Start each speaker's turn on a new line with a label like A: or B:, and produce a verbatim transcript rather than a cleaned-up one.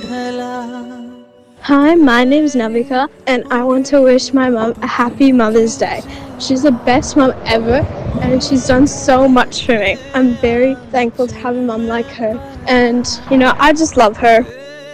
A: Hi, my name's Navika, and I want to wish my mom a happy Mother's Day. She's the best mom ever, and she's done so much for me. I'm very thankful to have a mom like her, and you know, I just love her.